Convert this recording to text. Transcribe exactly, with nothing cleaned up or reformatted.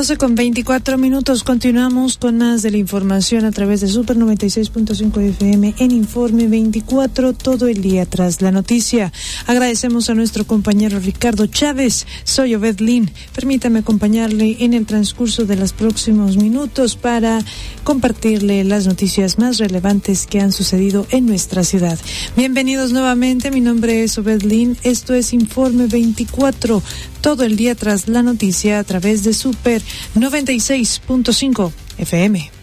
doce con veinticuatro minutos, continuamos con más de la información a través de Super noventa y seis punto cinco F M en Informe veinticuatro, todo el día tras la noticia. Agradecemos a nuestro compañero Ricardo Chávez. Soy Obed Lin. Permítame acompañarle en el transcurso de los próximos minutos para compartirle las noticias más relevantes que han sucedido en nuestra ciudad. Bienvenidos nuevamente, mi nombre es Obed Lin. Esto es Informe veinticuatro, todo el día tras la noticia a través de Super noventa y seis punto cinco F M.